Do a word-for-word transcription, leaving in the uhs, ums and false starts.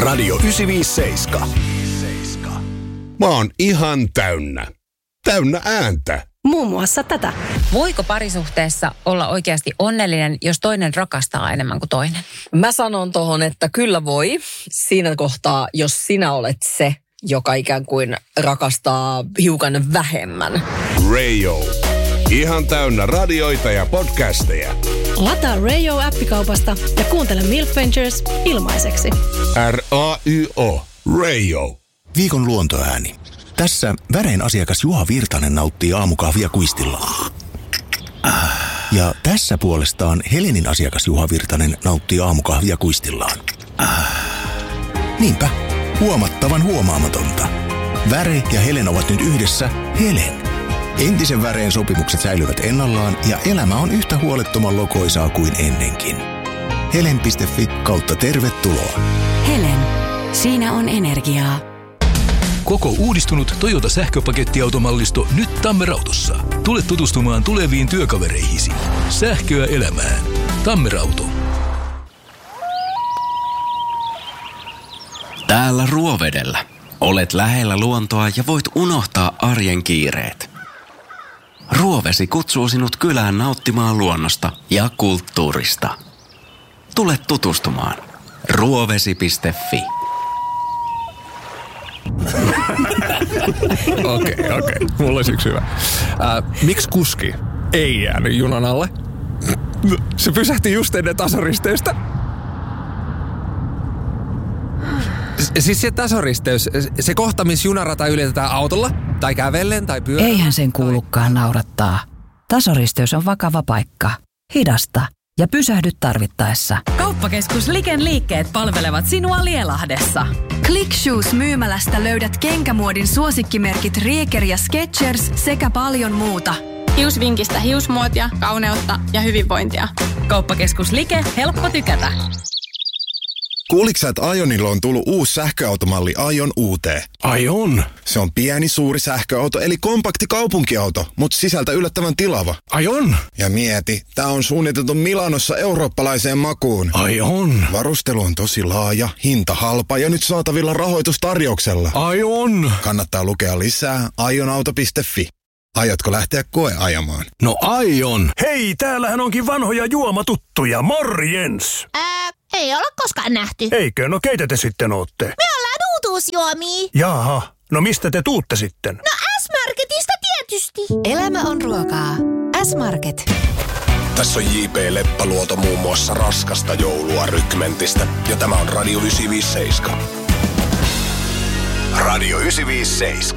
Radio yhdeksänsataaviisikymmentäseitsemän. Mä oon ihan täynnä. Täynnä ääntä. Muun muassa tätä. Voiko parisuhteessa olla oikeasti onnellinen, jos toinen rakastaa enemmän kuin toinen? Mä sanon tohon, että kyllä voi. Siinä kohtaa, jos sinä olet se, joka ikään kuin rakastaa hiukan vähemmän. Radio. Ihan täynnä radioita ja podcasteja. Lataa Radio-appikaupasta ja kuuntele Milk Ventures ilmaiseksi. R A Y O. Radio. Viikon luontoääni. Tässä Värein asiakas Juha Virtanen nauttii aamukahvia kuistillaan. Ja tässä puolestaan Helenin asiakas Juha Virtanen nauttii aamukahvia kuistillaan. Niinpä, huomattavan huomaamatonta. Väre ja Helen ovat nyt yhdessä Helen. Entisen Väreen sopimukset säilyvät ennallaan ja elämä on yhtä huolettoman lokoisaa kuin ennenkin. Helen piste fi kautta tervetuloa. Helen. Siinä on energiaa. Koko uudistunut Toyota sähköpakettiautomallisto nyt Tammerautossa. Tule tutustumaan tuleviin työkavereihisi. Sähköä elämään. Tammerauto. Täällä Ruovedellä. Olet lähellä luontoa ja voit unohtaa arjen kiireet. Ruovesi kutsuu sinut kylään nauttimaan luonnosta ja kulttuurista. Tule tutustumaan. ruovesi piste fi. Okei, okei. Okay. Mulla olisi yksi hyvä. Äh, miksi kuski ei jäänyt junan alle? Se pysähti just ennen tasoristeystä. Siis se tasoristeys, se kohta, missä junarata ylitetään autolla, tai kävellen, tai pyörällä. Eihän sen kuulukaan naurattaa. Tasoristeys on vakava paikka. Hidasta ja pysähdy tarvittaessa. Kauppakeskus Liken liikkeet palvelevat sinua Lielahdessa. Click Shoes -myymälästä löydät kenkämuodin suosikkimerkit Rieker ja Skechers sekä paljon muuta. Hiusvinkistä hiusmuotia, kauneutta ja hyvinvointia. Kauppakeskus Like, helppo tykätä. Kuuliks sä, että Ionilla on tullut uusi sähköautomalli Ion U T? Aion. Se on pieni, suuri sähköauto, eli kompakti kaupunkiauto, mutta sisältä yllättävän tilava. Aion. Ja mieti, tää on suunniteltu Milanossa eurooppalaiseen makuun. Aion. Varustelu on tosi laaja, hinta halpa ja nyt saatavilla rahoitustarjouksella. Aion. Kannattaa lukea lisää ionauto piste fi. Aiotko lähteä koeajamaan? No aion. Hei, täällähän onkin vanhoja juomatuttuja. Morjens! Ää, ei olla koskaan nähty. Eikö? No keitä te sitten ootte? Me ollaan uutuusjuomia. Jaha, no mistä te tuutte sitten? No S-Marketista tietysti. Elämä on ruokaa. S-Market. Tässä on J P Leppäluoto muun muassa raskasta joulua Rykmentistä. Ja tämä on Radio yhdeksänsataaviisikymmentäseitsemän. Radio yhdeksänsataaviisikymmentäseitsemän.